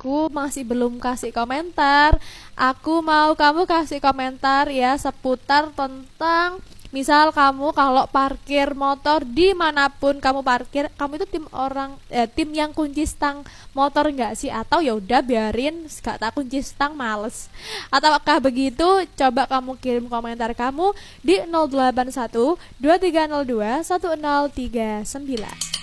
aku masih belum kasih komentar. Aku mau kamu kasih komentar ya seputar tentang misal kamu kalau parkir motor dimanapun kamu parkir, kamu itu tim yang kunci stang motor nggak sih? Atau ya udah biarin gak tak kunci stang males. Ataukah begitu? Coba kamu kirim komentar kamu di 081 2302 1039.